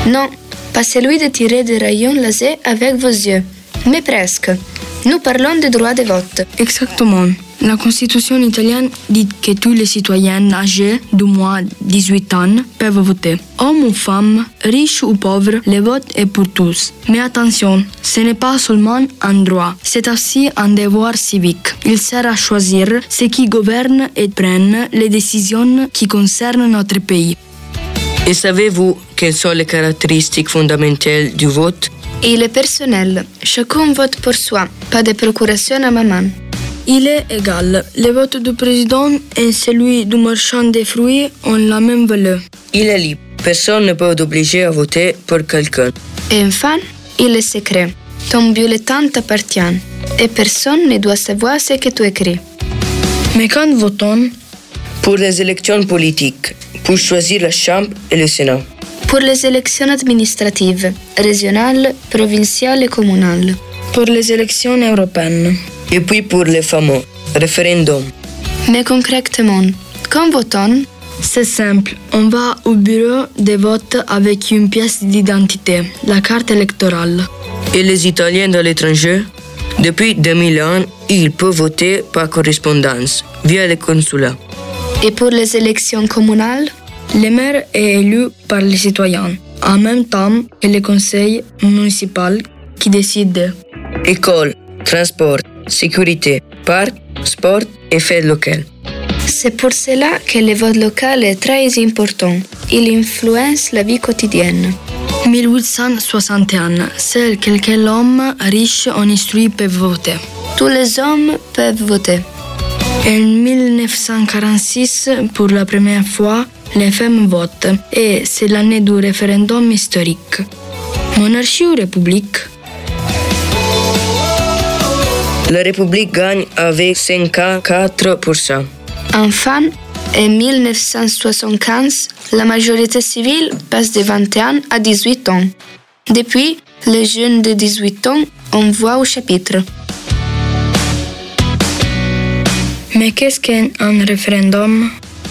Non, pas celui de tirer des rayons laser avec vos yeux. Mais presque. Nous parlons des droits de vote. Exactement. La Constitution italienne dit que tous les citoyens âgés d'au moins 18 ans peuvent voter. Hommes ou femmes, riches ou pauvres, le vote est pour tous. Mais attention, ce n'est pas seulement un droit, c'est aussi un devoir civique. Il sert à choisir ceux qui gouvernent et prennent les décisions qui concernent notre pays. Et savez-vous quelles sont les caractéristiques fondamentales du vote? Il est personnel. Chacun vote pour soi, pas de procuration à maman. Il est égal. Le vote du président et celui du marchand des fruits ont la même valeur. Il est libre. Personne ne peut t'obliger à voter pour quelqu'un. Et enfin, il est secret. Ton bulletin t'appartient. Et personne ne doit savoir ce que tu écris. Mais quand votons? Pour les élections politiques, pour choisir la Chambre et le Sénat. Pour les élections administratives, régionales, provinciales et communales. Pour les élections européennes. Et puis pour les fameux référendums. Mais concrètement, quand votons? C'est simple, on va au bureau de vote avec une pièce d'identité, la carte électorale. Et les Italiens de l'étranger? Depuis 2000 ans, ils peuvent voter par correspondance, via les consulats. Et pour les élections communales? Le maire est élu par les citoyens, en même temps que le conseil municipal qui décide. École, transport, sécurité, parc, sport et fêtes locales. C'est pour cela que le vote local est très important. Il influence la vie quotidienne. 1861, seuls quelques hommes riches ou instruits peuvent voter. Tous les hommes peuvent voter. En 1946, pour la première fois, les femmes votent et c'est l'année du référendum historique. Monarchie ou république? La République gagne avec 54%. Enfin, en 1975, la majorité civile passe de 21 à 18 ans. Depuis, les jeunes de 18 ans ont voix au chapitre. Mais qu'est-ce qu'un référendum?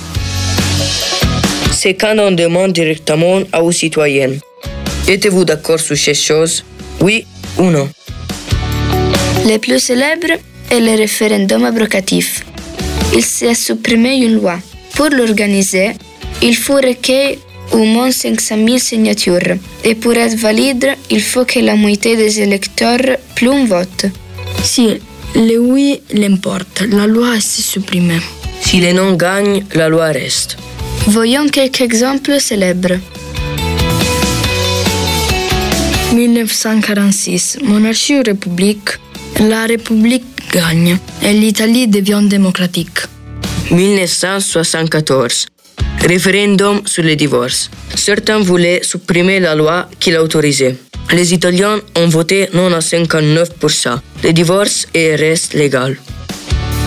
C'est quand on demande directement aux citoyens. Êtes-vous d'accord sur ces choses? Oui ou non? Le plus célèbre est le référendum abrogatif. Il s'est supprimé une loi. Pour l'organiser, il faut recueillir au moins 500 000 signatures. Et pour être valide, il faut que la moitié des électeurs plus votent. Si le oui l'emporte, la loi est supprimée. Si les non gagnent, la loi reste. Voyons quelques exemples célèbres. 1946, monarchie ou république? La République gagne et l'Italie devient démocratique. 1974, référendum sur le divorce. Certains voulaient supprimer la loi qui l'autorisait. Les Italiens ont voté non à 59%. Le divorce reste légal.